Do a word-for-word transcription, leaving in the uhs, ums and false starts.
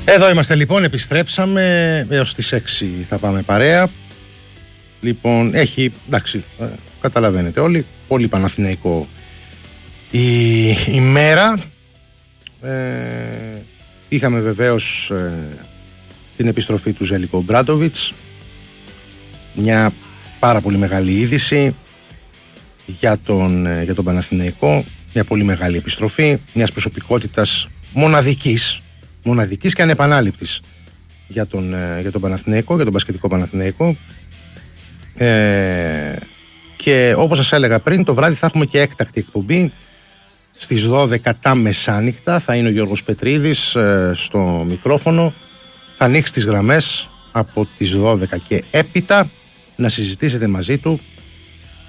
Εδώ είμαστε λοιπόν, επιστρέψαμε, έως τις έξι θα πάμε παρέα. Λοιπόν, έχει, εντάξει, ε, καταλαβαίνετε όλοι, πολύ Παναθηναϊκό η, η μέρα. Ε, είχαμε βεβαίως ε, την επιστροφή του Ζέλικο Ομπράντοβιτς, μια πάρα πολύ μεγάλη είδηση για τον, ε, για τον Παναθηναϊκό, μια πολύ μεγάλη επιστροφή μιας προσωπικότητας μοναδικής, μοναδικής και ανεπανάληπτης για τον, ε, για τον Παναθηναϊκό, για τον μπασκετικό Παναθηναϊκό. Ε, και όπως σας έλεγα πριν, το βράδυ θα έχουμε και έκτακτη εκπομπή στις δώδεκα τα μεσάνυχτα. Θα είναι ο Γιώργος Πετρίδης ε, στο μικρόφωνο, θα ανοίξει τις γραμμές από τις δώδεκα και έπειτα να συζητήσετε μαζί του